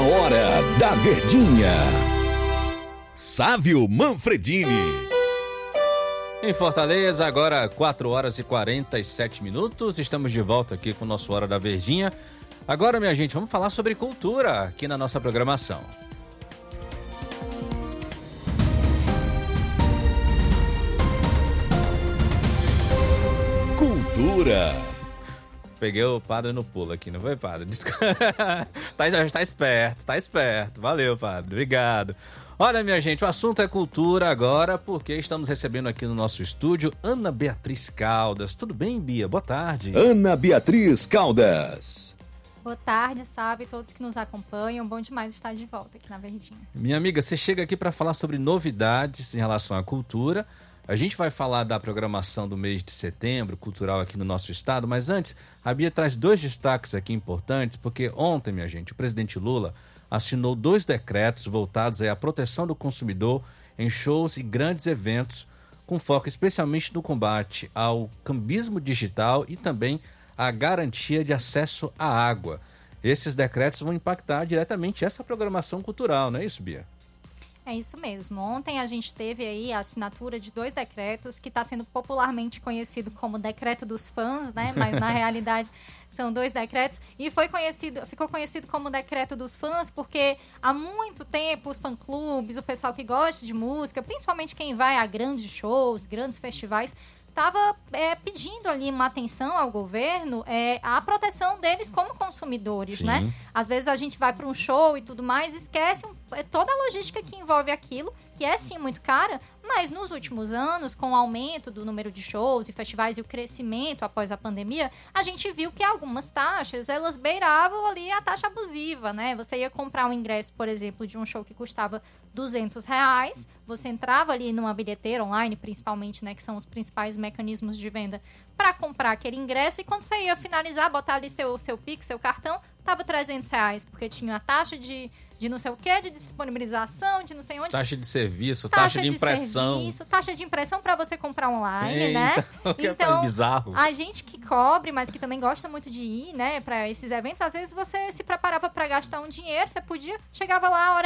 Hora da Verdinha. Sávio Manfredini. Em Fortaleza, agora 4 horas e 47 minutos. Estamos de volta aqui com o nosso Hora da Verdinha. Agora, minha gente, vamos falar sobre cultura aqui na nossa programação. Cultura. Peguei o padre no pulo aqui, não foi, padre? Tá esperto. Valeu, padre. Obrigado. Olha, minha gente, o assunto é cultura agora, porque estamos recebendo aqui no nosso estúdio Ana Beatriz Caldas. Tudo bem, Bia? Boa tarde. Ana Beatriz Caldas. Boa tarde, sabe, todos que nos acompanham. Bom demais estar de volta aqui na Verdinha. Minha amiga, você chega aqui para falar sobre novidades em relação à cultura. A gente vai falar da programação do mês de setembro, cultural aqui no nosso estado, mas antes, a Bia traz 2 destaques aqui importantes, porque ontem, minha gente, o presidente Lula assinou 2 decretos voltados à proteção do consumidor em shows e grandes eventos, com foco especialmente no combate ao cambismo digital e também à garantia de acesso à água. Esses decretos vão impactar diretamente essa programação cultural, não é isso, Bia? É isso mesmo. Ontem a gente teve aí a assinatura de 2 decretos, que está sendo popularmente conhecido como decreto dos fãs, né? Mas na realidade são 2 decretos. E ficou conhecido como decreto dos fãs porque há muito tempo os fã-clubes, o pessoal que gosta de música, principalmente quem vai a grandes shows, grandes festivais, estava pedindo ali uma atenção ao governo, a proteção deles como consumidores, né? Às vezes a gente vai para um show e tudo mais, esquece toda a logística que envolve aquilo, que é sim muito cara, mas nos últimos anos, com o aumento do número de shows e festivais e o crescimento após a pandemia, a gente viu que algumas taxas, elas beiravam ali a taxa abusiva, né? Você ia comprar um ingresso, por exemplo, de um show que custava R$200, você entrava ali numa bilheteira online, principalmente, né, que são os principais mecanismos de venda, para comprar aquele ingresso, e quando você ia finalizar, botar ali seu Pix, seu cartão, tava R$300, porque tinha a taxa de não sei o que, de disponibilização, de não sei onde. Taxa de serviço, taxa de impressão. Taxa de impressão para você comprar online, Eita, né? Então, bizarro. A gente que cobre, mas que também gosta muito de ir, né, para esses eventos, às vezes você se preparava para gastar um dinheiro, você chegava lá, a hora